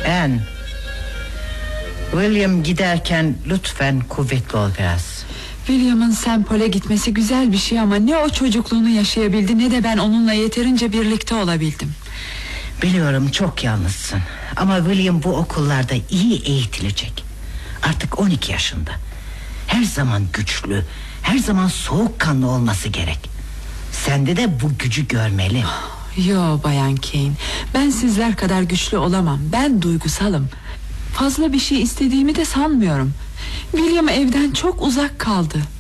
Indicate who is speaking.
Speaker 1: Anne, William giderken lütfen kuvvetli ol biraz.
Speaker 2: William'ın St. Paul'e gitmesi güzel bir şey ama ne o çocukluğunu yaşayabildi ne de ben onunla yeterince birlikte olabildim.
Speaker 1: Biliyorum çok yalnızsın ama William bu okullarda iyi eğitilecek. Artık 12 yaşında. Her zaman güçlü, her zaman soğukkanlı olması gerek. Sende de bu gücü görmeli.
Speaker 2: Yo Bayan Kane, ben sizler kadar güçlü olamam. Ben duygusalım. Fazla bir şey istediğimi de sanmıyorum. William evden çok uzak kaldı.